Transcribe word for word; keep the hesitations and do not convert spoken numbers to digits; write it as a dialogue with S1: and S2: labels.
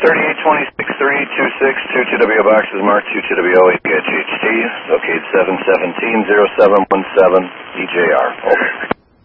S1: thirty-eight twenty-six, three two six, two two W boxes marked two two W O H H T, located seven seventeen, oh seven one seven, E J R. Over.